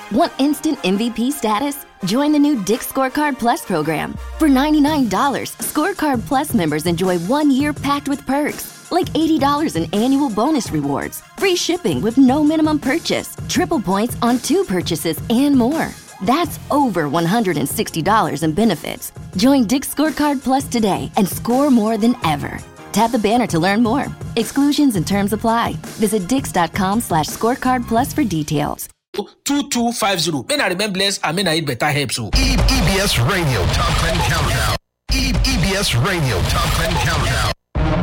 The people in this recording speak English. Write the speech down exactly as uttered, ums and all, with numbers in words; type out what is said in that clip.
Want instant M V P status? Join the new Dick's Scorecard Plus program. For ninety-nine dollars, Scorecard Plus members enjoy one year packed with perks, like eighty dollars in annual bonus rewards, free shipping with no minimum purchase, triple points on two purchases, and more. That's over one hundred sixty dollars in benefits. Join Dick's Scorecard Plus today and score more than ever. Tap the banner to learn more. Exclusions and terms apply. Visit dix.com slash scorecard plus for details. two two five zero. May I remember less, I mean I eat better help so. E B S Radio Top ten Countdown. E- EBS Radio Top ten Countdown.